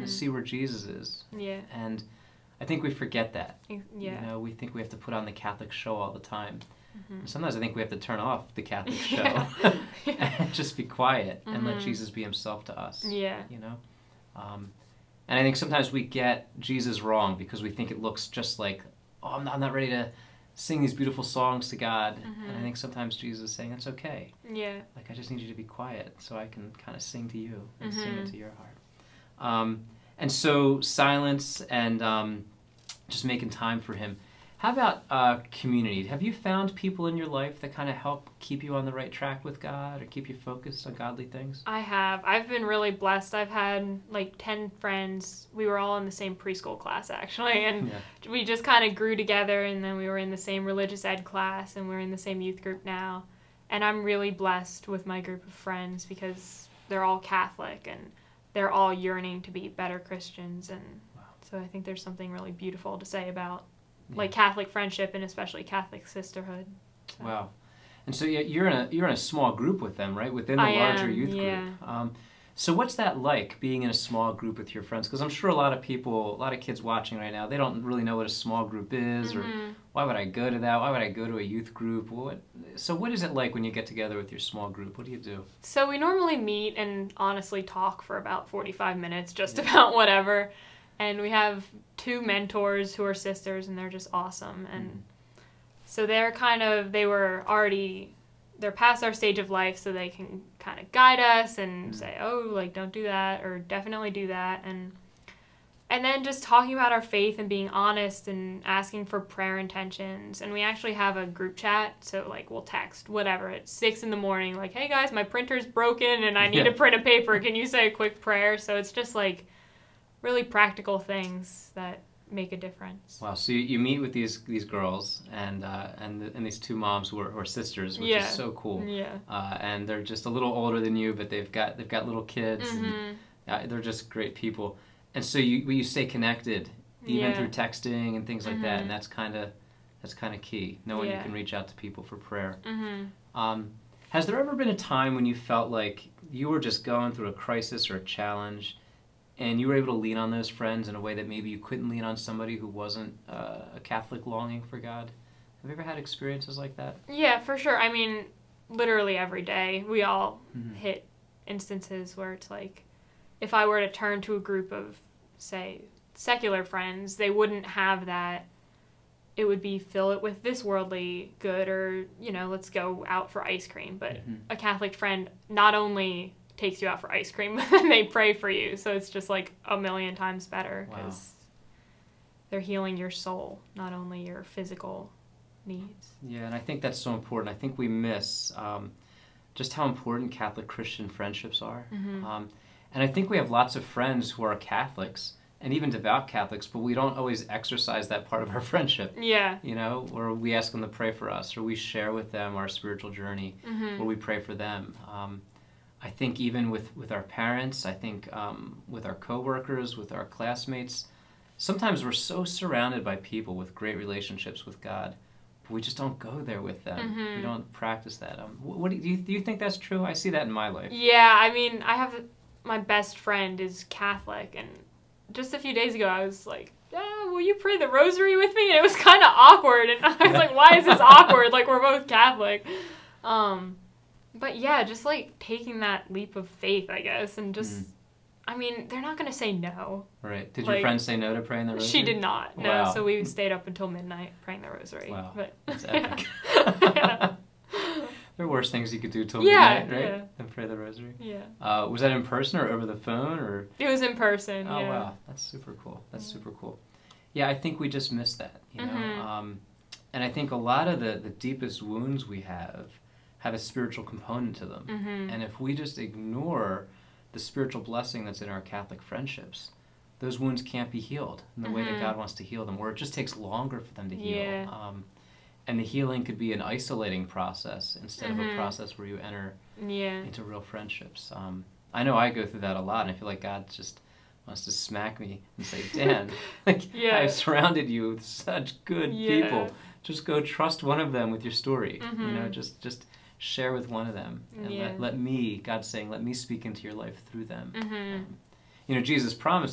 to see where Jesus is. Yeah. And I think we forget that. Yeah. You know, we think we have to put on the Catholic show all the time. And sometimes I think we have to turn off the Catholic show and just be quiet and let Jesus be himself to us. Yeah. You know? And I think sometimes we get Jesus wrong because we think it looks just like, oh, I'm not ready to sing these beautiful songs to God. And I think sometimes Jesus is saying, that's okay. Yeah. Like, I just need you to be quiet so I can kind of sing to you and sing into your heart. And so silence and just making time for him. How about community? Have you found people in your life that kind of help keep you on the right track with God or keep you focused on godly things? I have. I've been really blessed. I've had like 10 friends. We were all in the same preschool class, actually, and we just kind of grew together, and then we were in the same religious ed class, and we're in the same youth group now. And I'm really blessed with my group of friends because they're all Catholic, and they're all yearning to be better Christians, and so I think there's something really beautiful to say about like Catholic friendship and especially Catholic sisterhood. So. Wow. And so you're in a small group with them, right? Within the larger youth group. So what's that like, being in a small group with your friends? Because I'm sure a lot of kids watching right now, they don't really know what a small group is, or why would I go to that? Why would I go to a youth group? So what is it like when you get together with your small group? What do you do? So we normally meet and honestly talk for about 45 minutes, just about whatever. And we have 2 mentors who are sisters, and they're just awesome. And so they're past our stage of life, so they can kind of guide us and say, oh, like, don't do that, or definitely do that. And then just talking about our faith and being honest and asking for prayer intentions. And we actually have a group chat, so like we'll text whatever at 6 a.m, like, hey guys, my printer's broken and I need to print a paper. Can you say a quick prayer? So it's just like really practical things that make a difference. Wow! So you meet with these girls and these 2 moms who are sisters, which is so cool. Yeah. And they're just a little older than you, but they've got little kids, and they're just great people. And so you stay connected even through texting and things like that, and that's kind of key. Knowing you can reach out to people for prayer. Has there ever been a time when you felt like you were just going through a crisis or a challenge, and you were able to lean on those friends in a way that maybe you couldn't lean on somebody who wasn't a Catholic longing for God? Have you ever had experiences like that? Yeah, for sure. I mean, literally every day we all hit instances where it's like, if I were to turn to a group of, say, secular friends, they wouldn't have that. It would be fill it with this worldly good, or, you know, let's go out for ice cream. But a Catholic friend not only takes you out for ice cream, but then they pray for you. So it's just like a million times better because they're healing your soul, not only your physical needs. Yeah, and I think that's so important. I think we miss just how important Catholic Christian friendships are. And I think we have lots of friends who are Catholics and even devout Catholics, but we don't always exercise that part of our friendship. Yeah. You know, or we ask them to pray for us, or we share with them our spiritual journey, or we pray for them. I think even with our parents, I think with our coworkers, with our classmates, sometimes we're so surrounded by people with great relationships with God, but we just don't go there with them. We don't practice that. What do you think that's true? I see that in my life. Yeah, I mean, my best friend is Catholic, and just a few days ago I was like, will you pray the rosary with me? And it was kind of awkward, and I was like, why is this awkward? Like, we're both Catholic. But yeah, just like taking that leap of faith, I guess, and just, I mean, they're not going to say no. Right. Did your friend say no to praying the rosary? She did not, no. Wow. So we stayed up until midnight praying the rosary. Wow, but, that's epic. There are worse things you could do till midnight, right? Yeah. Than pray the rosary? Yeah. Was that in person or over the phone? Or? It was in person, Oh, wow. That's super cool. That's super cool. Yeah, I think we just miss that, you know? And I think a lot of the deepest wounds we have a spiritual component to them. And if we just ignore the spiritual blessing that's in our Catholic friendships, those wounds can't be healed in the way that God wants to heal them, or it just takes longer for them to heal. Yeah. And the healing could be an isolating process instead of a process where you enter into real friendships. I know I go through that a lot, and I feel like God just wants to smack me and say, Dan, I've surrounded you with such good people. Just go trust one of them with your story. You know, just share with one of them, and let me, God's saying, let me speak into your life through them. You know, Jesus promised